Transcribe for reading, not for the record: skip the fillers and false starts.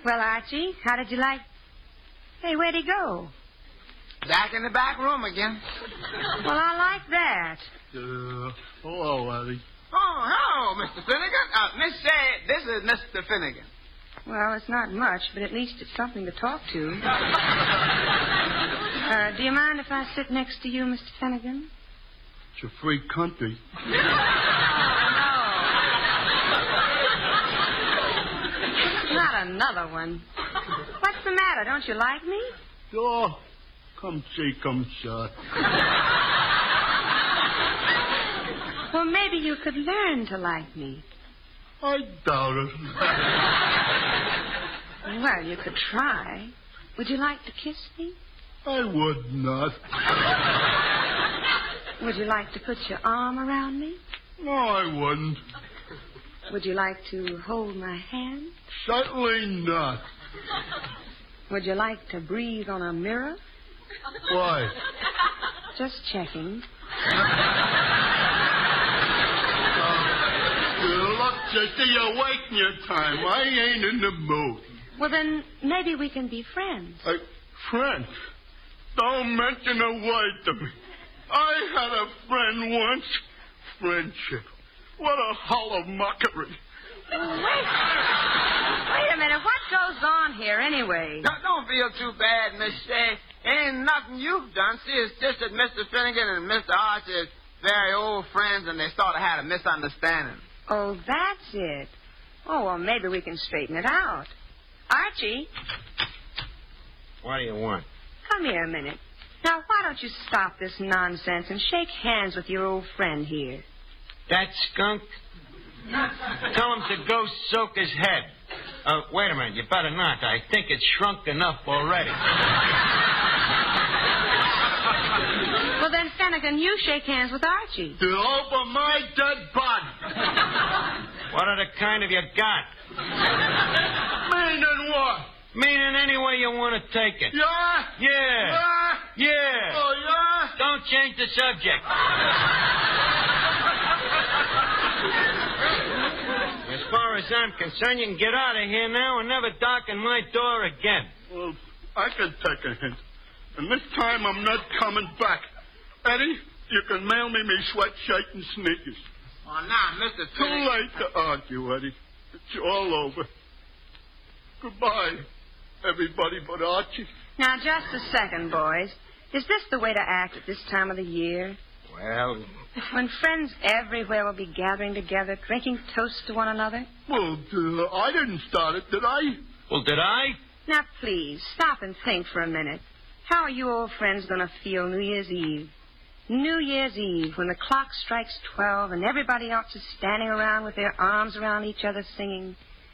Well, Archie, how did you like... Hey, where'd he go? Back in the back room again. Well, I like that. Hello, Eddie. Oh, hello, Mr. Finnegan. Miss Say, this is Mr. Finnegan. Well, it's not much, but at least it's something to talk to. Do you mind if I sit next to you, Mr. Finnegan? It's a free country. Not another one. What's the matter? Don't you like me? Oh, come see, come shot. Well, maybe you could learn to like me. I doubt it. Well, you could try. Would you like to kiss me? I would not. Would you like to put your arm around me? No, I wouldn't. Would you like to hold my hand? Certainly not. Would you like to breathe on a mirror? Why? Just checking. Look, sister, you're wasting your time. I ain't in the mood. Well, then, maybe we can be friends. Friends? Don't mention a word to me. I had a friend once. Friendship. What a hollow mockery. Wait a minute. What goes on here, anyway? Don't feel too bad, Miss Say. Ain't nothing you've done. See, it's just that Mr. Finnegan and Mr. Archie are very old friends, and they sort of had a misunderstanding. Oh, that's it. Oh, well, maybe we can straighten it out. Archie. What do you want? Come here a minute. Now, why don't you stop this nonsense and shake hands with your old friend here? That skunk? Tell him to go soak his head. Wait a minute. You better not. I think it's shrunk enough already. Well, then, Finnegan, you shake hands with Archie. Over my dead body. What are the kind of you got? Meaning what? Meaning any way you want to take it. Yeah? Yeah. Yeah. Oh, yeah? Don't change the subject. As far as I'm concerned, you can get out of here now and never darken my door again. Well, I can take a hint. And this time I'm not coming back. Eddie, you can mail me sweatshirt and sneakers. Oh, now, Mr. Too Finnegan. late to argue, Eddie. It's all over. Goodbye, everybody but Archie. Now, just a second, boys. Is this the way to act at this time of the year? Well, When friends everywhere will be gathering together, drinking toasts to one another? Well, I didn't start it, did I? well, did I? Now, please, stop and think for a minute. How are you old friends going to feel New Year's Eve? New Year's Eve, when the clock strikes 12 and everybody else is standing around with their arms around each other singing,